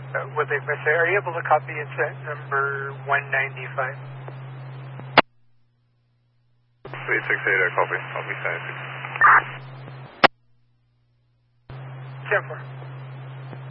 What they say, are you able to copy inset number 195? 368, copy. Copy, 10-4.